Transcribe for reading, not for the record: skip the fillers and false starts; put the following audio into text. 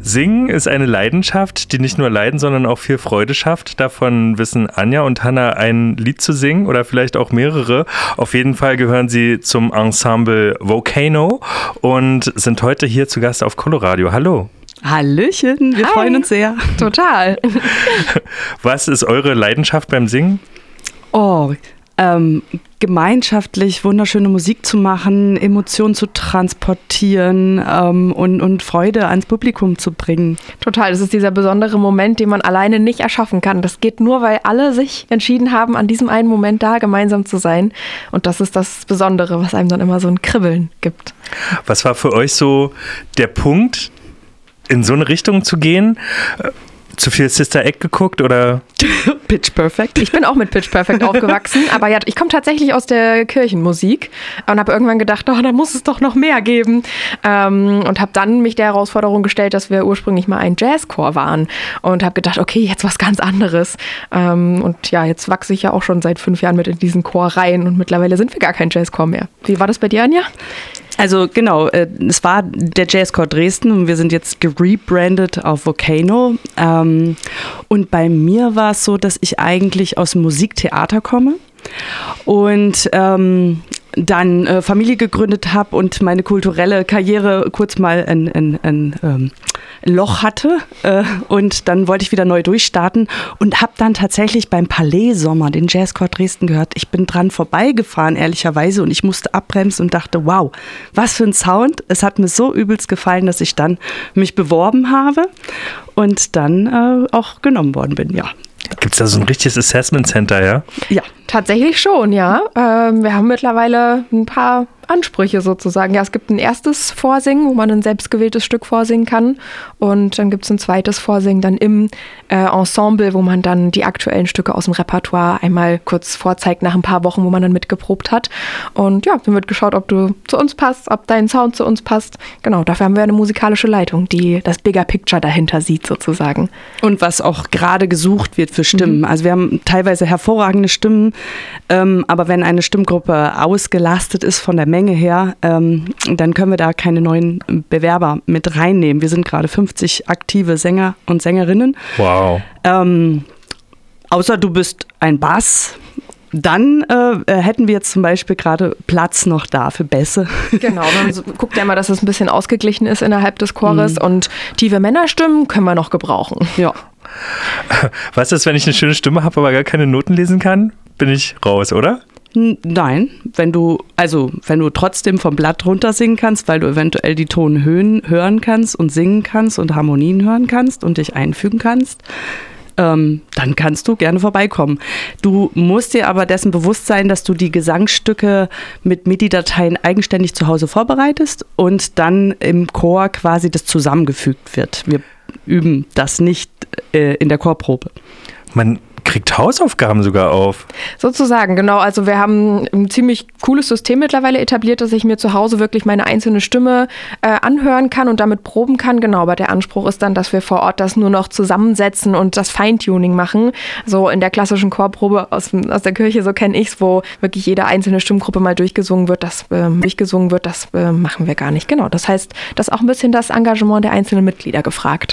Singen ist eine Leidenschaft, die nicht nur Leiden, sondern auch viel Freude schafft. Davon wissen Anja und Hanna ein Lied zu singen oder vielleicht auch mehrere. Auf jeden Fall gehören sie zum Ensemble Volcano und sind heute hier zu Gast auf Coloradio. Hallo. Hallöchen, wir freuen uns sehr. Total. Was ist eure Leidenschaft beim Singen? Gemeinschaftlich wunderschöne Musik zu machen, Emotionen zu transportieren und Freude ans Publikum zu bringen. Total, das ist dieser besondere Moment, den man alleine nicht erschaffen kann. Das geht nur, weil alle sich entschieden haben, an diesem einen Moment da gemeinsam zu sein. Und das ist das Besondere, was einem dann immer so ein Kribbeln gibt. Was war für euch so der Punkt, in so eine Richtung zu gehen? Zu viel Sister Act geguckt oder? Pitch Perfect. Ich bin auch mit Pitch Perfect aufgewachsen, aber ja, ich komme tatsächlich aus der Kirchenmusik und habe irgendwann gedacht, da muss es doch noch mehr geben und habe dann mich der Herausforderung gestellt, dass wir ursprünglich mal ein Jazzchor waren und habe gedacht, okay, jetzt was ganz anderes und ja, jetzt wachse ich ja auch schon seit 5 Jahren mit in diesen Chor rein und mittlerweile sind wir gar kein Jazzchor mehr. Wie war das bei dir, Anja? Also genau, es war der Jazzchor Dresden und wir sind jetzt gerebrandet auf Volcano. Und bei mir war es so, dass ich eigentlich aus dem Musiktheater komme und dann Familie gegründet habe und meine kulturelle Karriere kurz mal ein Loch hatte und dann wollte ich wieder neu durchstarten und habe dann tatsächlich beim Palais Sommer den Jazzchor Dresden gehört. Ich bin dran vorbeigefahren, ehrlicherweise, und ich musste abbremsen und dachte, wow, was für ein Sound. Es hat mir so übelst gefallen, dass ich dann mich beworben habe und dann auch genommen worden bin, ja. Gibt es da so ein richtiges Assessment Center, ja? Ja. Tatsächlich schon, ja. Wir haben mittlerweile ein paar Ansprüche sozusagen. Ja, es gibt ein erstes Vorsingen, wo man ein selbstgewähltes Stück vorsingen kann. Und dann gibt es ein zweites Vorsingen dann im Ensemble, wo man dann die aktuellen Stücke aus dem Repertoire einmal kurz vorzeigt nach ein paar Wochen, wo man dann mitgeprobt hat. Und ja, dann wird geschaut, ob du zu uns passt, ob dein Sound zu uns passt. Genau, dafür haben wir eine musikalische Leitung, die das Bigger Picture dahinter sieht sozusagen. Und was auch gerade gesucht wird für Stimmen. Also wir haben teilweise hervorragende Stimmen, aber wenn eine Stimmgruppe ausgelastet ist von der Menge her, dann können wir da keine neuen Bewerber mit reinnehmen. Wir sind gerade 50 aktive Sänger und Sängerinnen. Wow. Außer du bist ein Bass. Dann hätten wir jetzt zum Beispiel gerade Platz noch da für Bässe. Genau, man guckt ja immer, dass es ein bisschen ausgeglichen ist innerhalb des Chores und tiefe Männerstimmen können wir noch gebrauchen. Ja. Was ist, wenn ich eine schöne Stimme habe, aber gar keine Noten lesen kann? Bin ich raus, oder? Nein, wenn du trotzdem vom Blatt runter singen kannst, weil du eventuell die Tonhöhen hören kannst und singen kannst und Harmonien hören kannst und dich einfügen kannst, dann kannst du gerne vorbeikommen. Du musst dir aber dessen bewusst sein, dass du die Gesangsstücke mit MIDI-Dateien eigenständig zu Hause vorbereitest und dann im Chor quasi das zusammengefügt wird. Wir üben das nicht in der Chorprobe. Man kriegt Hausaufgaben sogar auf. Sozusagen, genau. Also wir haben ein ziemlich cooles System mittlerweile etabliert, dass ich mir zu Hause wirklich meine einzelne Stimme anhören kann und damit proben kann. Genau, aber der Anspruch ist dann, dass wir vor Ort das nur noch zusammensetzen und das Feintuning machen. So in der klassischen Chorprobe aus der Kirche, so kenne ich es, wo wirklich jede einzelne Stimmgruppe mal durchgesungen wird. Das machen wir gar nicht. Genau, das heißt, das ist auch ein bisschen das Engagement der einzelnen Mitglieder gefragt.